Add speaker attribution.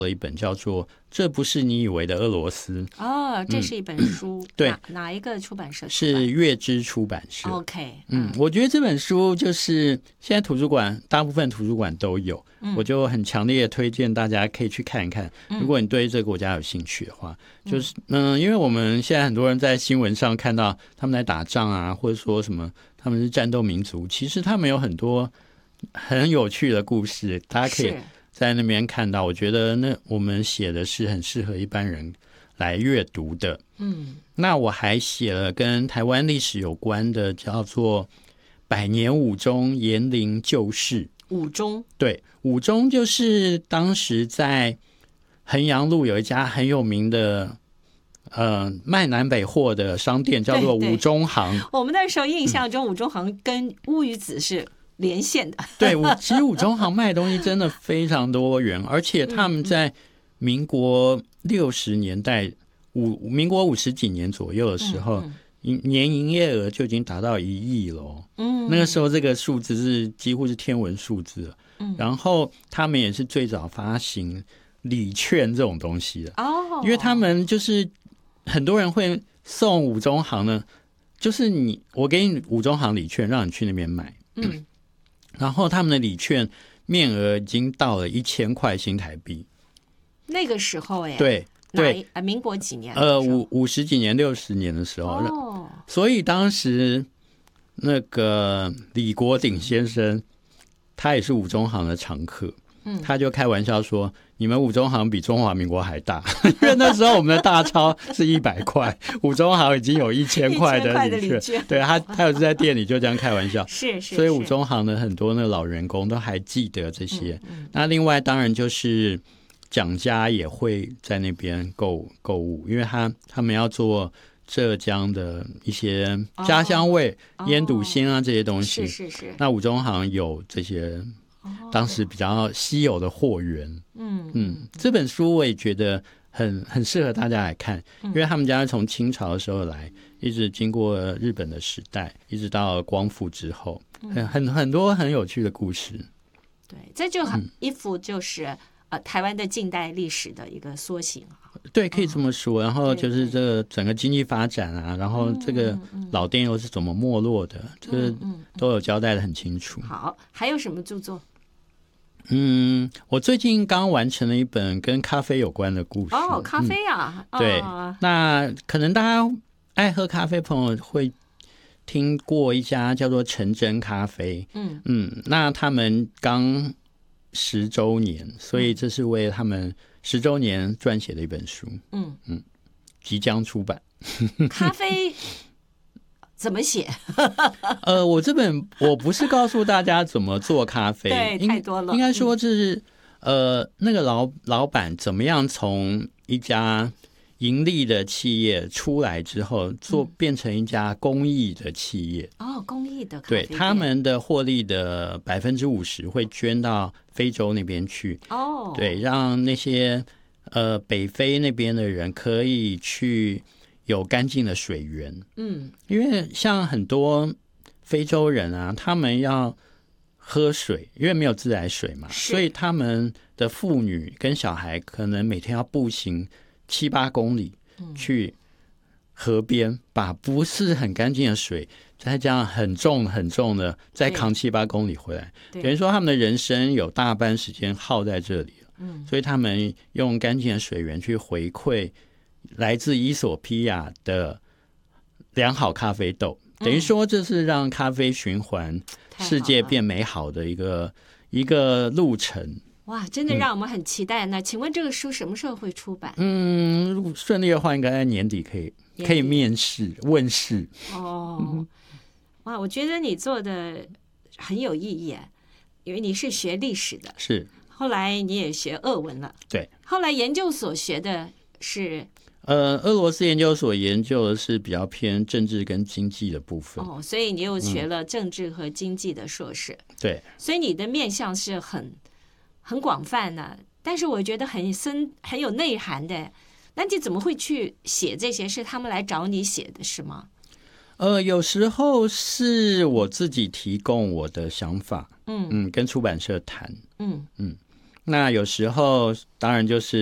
Speaker 1: 了一本叫做《这不是你以为的俄罗斯》。
Speaker 2: 哦，这是一本书，
Speaker 1: 对，
Speaker 2: 哪一个出版社？
Speaker 1: 是月之出版社。
Speaker 2: OK，
Speaker 1: 我觉得这本书就是现在图书馆大部分图书馆都有，我就很强烈的推荐大家可以去看一看。如果你对这个国家有兴趣的话，就是因为我们现在很多人在新闻上看到他们在打仗啊，或者说什么他们是战斗民族，其实他们有很多很有趣的故事，大家可以在那边看到。我觉得那我们写的是很适合一般人来阅读的。那我还写了跟台湾历史有关的，叫做《百年武忠延陵旧事》。
Speaker 2: 武忠，
Speaker 1: 对，武忠就是当时在衡阳路有一家很有名的卖南北货的商店，叫做武忠行。
Speaker 2: 我们那时候印象中，武忠行跟乌鱼子是连线的。
Speaker 1: 对，其实武忠行卖的东西真的非常多元，而且他们在民国60年代。民国50几年左右的时候，年营业额就已经达到1亿了。那个时候这个数字是几乎是天文数字了。然后他们也是最早发行礼券这种东西的。因为他们就是很多人会送武忠行呢，就是我给你武忠行礼券，让你去那边买。然后他们的礼券面额已经到了1000块新台币。
Speaker 2: 那个时候
Speaker 1: 对，
Speaker 2: 民国几年
Speaker 1: ？50几年、60年的时候。所以当时那个李国鼎先生，他也是武忠行的常客。他就开玩笑说：“你们武忠行比中华民国还大，因为那时候我们的大钞是100块，武忠行已经有1000块的礼券。”对，他有在店里就这样开玩笑。
Speaker 2: 是，
Speaker 1: 所以武忠行的很多那个老员工都还记得这些。那另外当然就是蒋家也会在那边购物，因为他们要做浙江的一些家乡味、腌笃鲜啊这些东西。
Speaker 2: 是。
Speaker 1: 那武忠行有这些当时比较稀有的货源。这本书我也觉得很适合大家来看，因为他们家从清朝的时候来，一直经过日本的时代，一直到光复之后，很多很有趣的故事。
Speaker 2: 对，这就一幅就是台湾的近代历史的一个缩写。
Speaker 1: 对，可以这么说。然后就是这个整个经济发展啊，然后这个老店又是怎么没落的，这个都有交代得很清楚。
Speaker 2: 好，还有什么著作？
Speaker 1: 我最近刚完成了一本跟咖啡有关的故事。
Speaker 2: 咖啡啊。
Speaker 1: 对，那可能大家爱喝咖啡朋友会听过一家叫做陈真咖啡。那他们刚10周年，所以这是为他们10周年撰写的一本书。即将出版。
Speaker 2: 咖啡怎么写？
Speaker 1: 我这本我不是告诉大家怎么做咖啡，
Speaker 2: 对，太多了。
Speaker 1: 应该说这是那个老板怎么样从一家盈利的企业出来之后，变成一家公益的企业。
Speaker 2: 公益的咖啡店。
Speaker 1: 对，他们的获利的50%会捐到非洲那边去。对，让那些北非那边的人可以去有干净的水源。因为像很多非洲人啊，他们要喝水，因为没有自来水嘛，所以他们的妇女跟小孩可能每天要步行7-8公里去河边，把不是很干净的水再这样很重很重的再扛7-8公里回来，等于说他们的人生有大半时间耗在这里了。所以他们用干净的水源去回馈来自伊索比亚的良好咖啡豆，等于说这是让咖啡循环世界变美好的一个路程。
Speaker 2: 哇，真的让我们很期待。那请问这个书什么时候会出版？
Speaker 1: 如果顺利的话，应该在年底可以面世问世。
Speaker 2: 哇，我觉得你做的很有意义，因为你是学历史的，
Speaker 1: 是，
Speaker 2: 后来你也学俄文了，
Speaker 1: 对，
Speaker 2: 后来研究所学的是
Speaker 1: 俄罗斯研究所研究的是比较偏政治跟经济的部分。
Speaker 2: 所以你又学了政治和经济的硕士。
Speaker 1: 对，
Speaker 2: 所以你的面向是很广泛的，但是我觉得很深很有内涵的。那你怎么会去写这些？是他们来找你写的是吗？
Speaker 1: 有时候是我自己提供我的想法，跟出版社谈， 那有时候当然就是